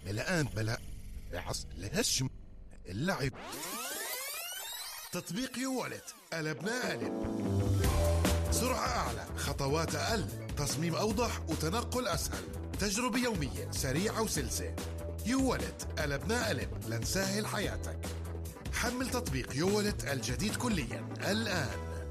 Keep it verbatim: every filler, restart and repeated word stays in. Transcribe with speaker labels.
Speaker 1: الآن بلا عص الهشم اللعب. تطبيق يوالت قلبنا قلب. سرعة أعلى، خطوات أقل، تصميم أوضح وتنقل أسهل، تجربة يومية سريعة وسلسة. يوالت قلبنا قلب لنسهل حياتك. حمل تطبيق يوالت الجديد كليا الآن.